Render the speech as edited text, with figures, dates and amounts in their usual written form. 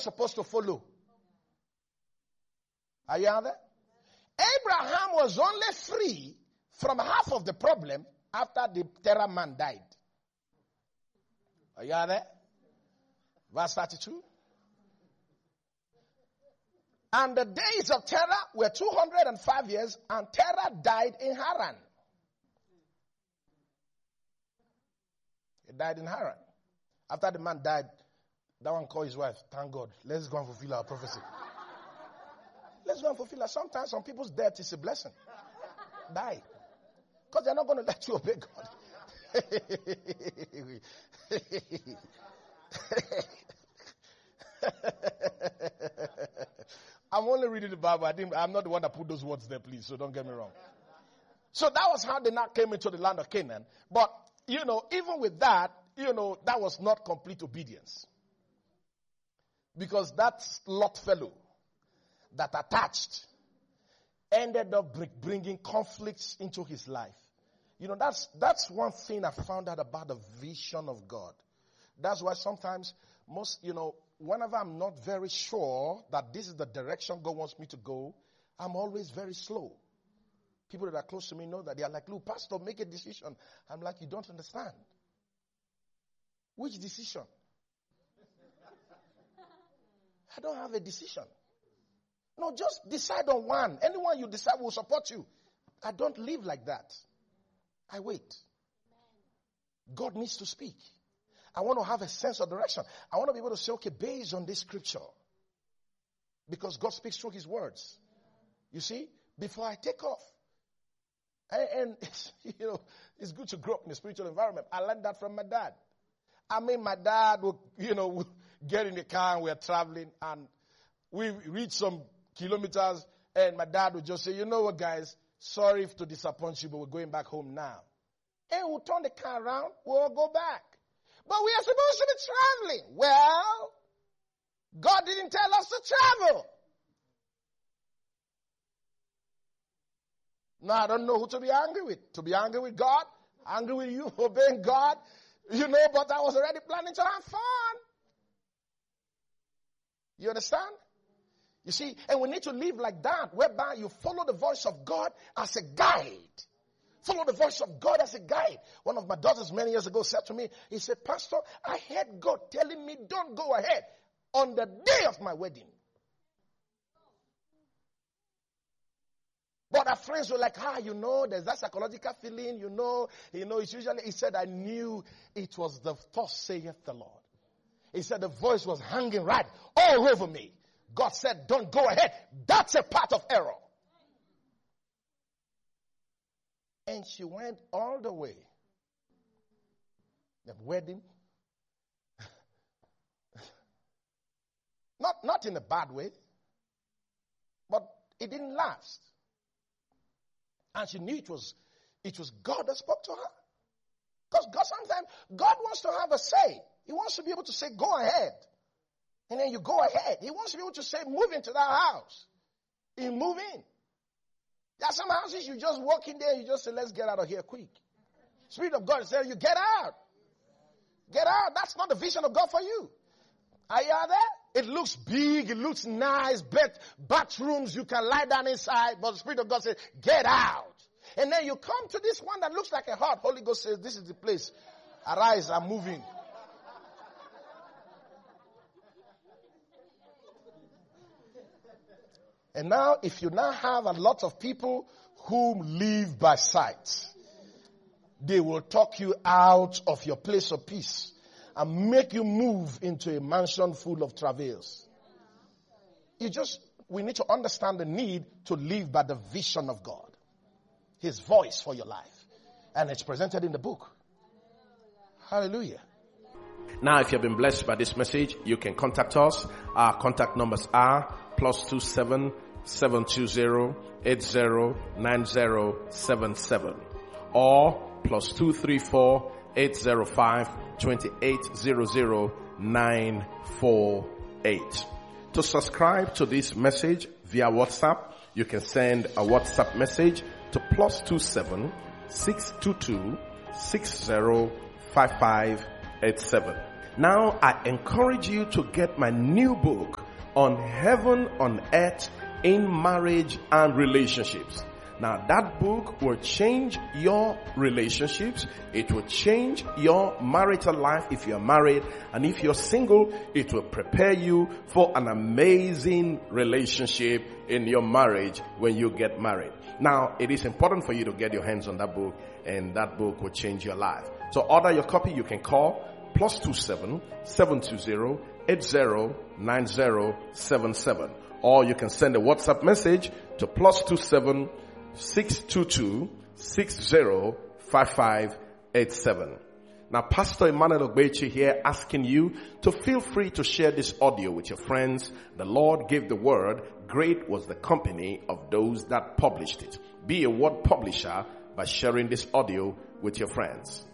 supposed to follow. Are you out there? Abraham was only free from half of the problem after the Terah man died. Are you out there? Verse 32. And the days of Terah were 205 years, and Terah died in Haran. He died in Haran. After the man died, that one called his wife. Thank God. Let's go and fulfill our prophecy. Let's go and fulfill it. Sometimes some people's death is a blessing. Die. Because they're not going to let you obey God. I'm only reading the Bible. I'm not the one that put those words there, please, so don't get me wrong. So that was how they now came into the land of Canaan. But, even with that, that was not complete obedience. Because that Lot fellow that attached ended up bringing conflicts into his life. That's one thing I found out about the vision of God. That's why sometimes whenever I'm not very sure that this is the direction God wants me to go, I'm always very slow. People that are close to me know that. They are like, look, Pastor, make a decision. I'm like, you don't understand. Which decision? I don't have a decision. No, just decide on one. Anyone you decide will support you. I don't live like that. I wait. God needs to speak. I want to have a sense of direction. I want to be able to say, okay, based on this scripture. Because God speaks through his words. You see, before I take off. And it's good to grow up in a spiritual environment. I learned that from my dad. My dad would, get in the car and we're traveling and we reach some kilometers and my dad would just say, you know what, guys, sorry to disappoint you, but we're going back home now. And we'll turn the car around, we'll go back. But we are supposed to be traveling. Well, God didn't tell us to travel. Now, I don't know who to be angry with. To be angry with God, angry with you, obeying God, but I was already planning to have fun. You understand? You see, and we need to live like that, whereby you follow the voice of God as a guide. Follow the voice of God as a guide. One of my daughters many years ago said to me, he said, Pastor, I heard God telling me don't go ahead on the day of my wedding. But our friends were like, there's that psychological feeling, it's usually, he said, I knew it was the thus saith the Lord. He said the voice was hanging right all over me. God said, don't go ahead. That's a part of error. And she went all the way. The wedding. Not in a bad way. But it didn't last. And she knew it was God that spoke to her. Because sometimes God wants to have a say. He wants to be able to say, go ahead. And then you go ahead. He wants to be able to say, move into that house. You move in. There are some houses you just walk in there and you just say, let's get out of here quick. Spirit of God is saying, you get out. Get out. That's not the vision of God for you. Are you out there? It looks big. It looks nice. Bathrooms, you can lie down inside. But the Spirit of God says, get out. And then you come to this one that looks like a hut. Holy Ghost says, this is the place. Arise, I'm moving. And now, if you now have a lot of people who live by sight, they will talk you out of your place of peace and make you move into a mansion full of travails. We need to understand the need to live by the vision of God. His voice for your life. And it's presented in the book. Hallelujah. Now, if you've been blessed by this message, you can contact us. Our contact numbers are +27 720 80 9077 or +234 805 2800 948. To subscribe to this message via WhatsApp, you can send a WhatsApp message to +27 622 605587. Now I encourage you to get my new book on heaven on earth in marriage and relationships. Now that book will change your relationships. It will change your marital life if you're married, and if you're single, it will prepare you for an amazing relationship in your marriage when you get married. Now it is important for you to get your hands on that book, and that book will change your life. So order your copy. You can call +27 720 809077, or you can send a WhatsApp message to +27 622 605587. Now, Pastor Emmanuel Ogbechi here, asking you to feel free to share this audio with your friends. The Lord gave the word. Great was the company of those that published it. Be a word publisher by sharing this audio with your friends.